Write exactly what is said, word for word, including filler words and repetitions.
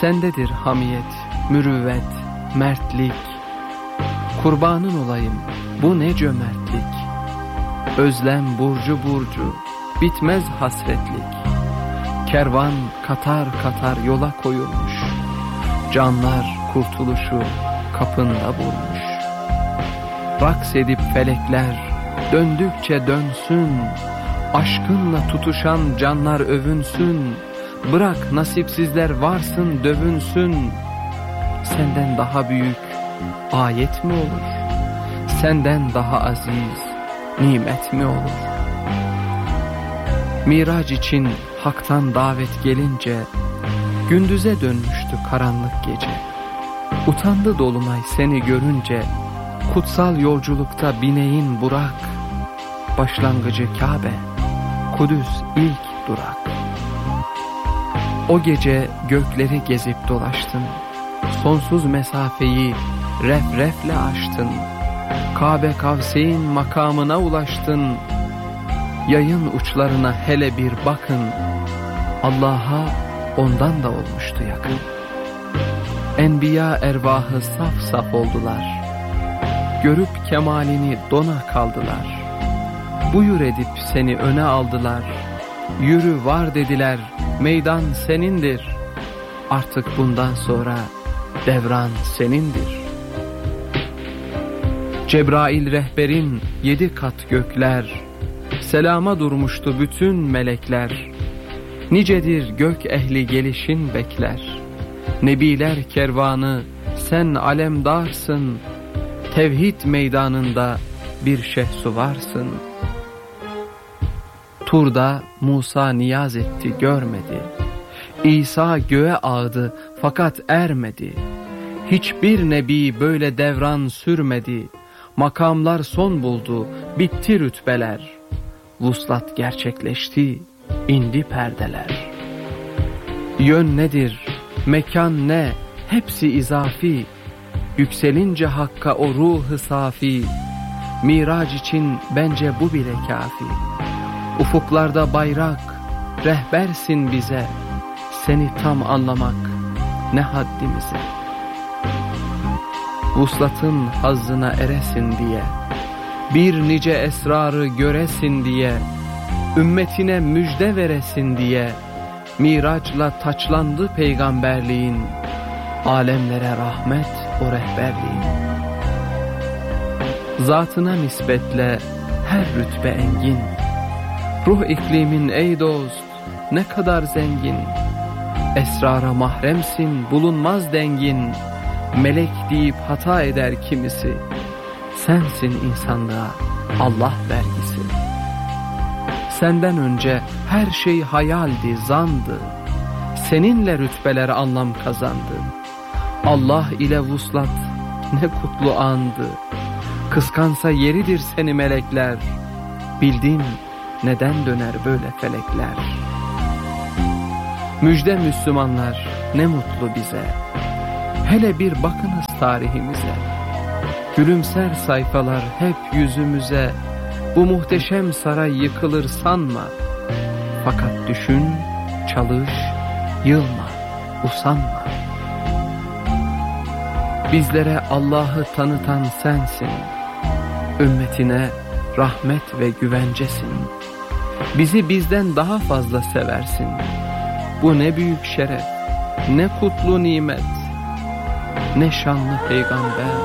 Sendedir hamiyet, mürüvvet, mertlik. Kurbanın olayım, bu ne cömertlik. Özlem burcu burcu, bitmez hasretlik. Kervan katar katar yola koyulmuş. Canlar kurtuluşu kapında bulmuş. Raks edip felekler döndükçe dönsün. Aşkınla tutuşan canlar övünsün. Bırak nasipsizler varsın dövünsün. Senden daha büyük ayet mi olur? Senden daha aziz nimet mi olur? Miraç için haktan davet gelince gündüze dönmüştü karanlık gece. Utandı dolunay seni görünce. Kutsal yolculukta bineğin Burak. Başlangıcı Kabe, Kudüs ilk durak. O gece gökleri gezip dolaştın. Sonsuz mesafeyi ref refle aştın. Kabe Kavseyn makamına ulaştın. Yayın uçlarına hele bir bakın. Allah'a ondan da olmuştu yakın. Enbiya ervahı saf saf oldular. Görüp kemalini dona kaldılar. Buyur edip seni öne aldılar. Yürü var dediler, meydan senindir. Artık bundan sonra devran senindir. Cebrail rehberin yedi kat gökler. Selama durmuştu bütün melekler. Nicedir gök ehli gelişin bekler. Nebiler kervanı sen alemdarsın. Tevhid meydanında bir şehsuvarsın. Tur'da Musa niyaz etti görmedi. İsa göğe ağdı fakat ermedi. Hiçbir nebi böyle devran sürmedi. Makamlar son buldu, bitti rütbeler. Vuslat gerçekleşti, indi perdeler. Yön nedir, mekan ne, hepsi izafi. Yükselince Hakk'a o ruh-ı safi. Miraç için bence bu bile kafi. Ufuklarda bayrak, rehbersin bize. Seni tam anlamak ne haddimize. Vuslatın hazzına eresin diye, bir nice esrarı göresin diye, ümmetine müjde veresin diye, Miraçla taçlandı peygamberliğin, alemlere rahmet o rehberliğin. Zatına nispetle her rütbe engin, ruh iklimin ey dost ne kadar zengin. Esrara mahremsin bulunmaz dengin. Melek deyip hata eder kimisi. Sensin insanlığa Allah vergisi. Senden önce her şey hayaldi, zandı. Seninle rütbeler anlam kazandı. Allah ile vuslat ne kutlu andı. Kıskansa yeridir seni melekler. Bildin neden döner böyle felekler. Müjde Müslümanlar ne mutlu bize. Hele bir bakınız tarihimize. Gülümser sayfalar hep yüzümüze. Bu muhteşem saray yıkılır sanma. Fakat düşün, çalış, yılma, usanma. Bizlere Allah'ı tanıtan sensin. Ümmetine rahmet ve güvencesin. Bizi bizden daha fazla seversin. Bu ne büyük şeref, ne kutlu nimet, ne şanlı peygamber.